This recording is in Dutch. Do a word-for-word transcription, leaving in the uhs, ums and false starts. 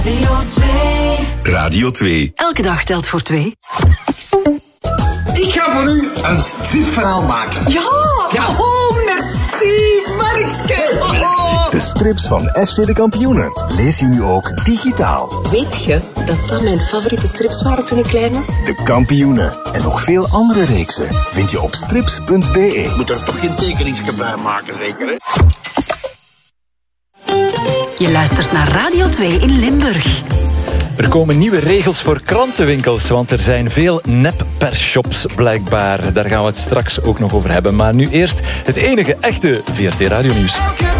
Radio twee. Elke dag telt voor twee. Ik ga voor u een stripverhaal maken. Ja! ja. Oh, merci, Markske. Oh. De strips van F C de Kampioenen lees je nu ook digitaal. Weet je dat dat mijn favoriete strips waren toen ik klein was? De Kampioenen en nog veel andere reeksen vind je op strips punt b e. Je moet er toch geen tekeningsje bij maken, zeker, hè? Je luistert naar Radio twee in Limburg. Er komen nieuwe regels voor krantenwinkels, want er zijn veel nep-persshops blijkbaar. Daar gaan we het straks ook nog over hebben. Maar nu eerst het enige echte V R T Radio Nieuws.